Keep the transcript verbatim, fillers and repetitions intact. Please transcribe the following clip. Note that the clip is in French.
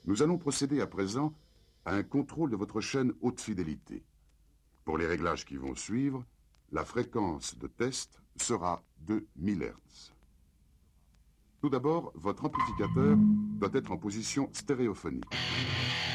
Nous allons procéder à présent à un contrôle de votre chaîne haute fidélité. Pour les réglages qui vont suivre, la fréquence de test sera de mille hertz. Tout d'abord, votre amplificateur doit être en position stéréophonique.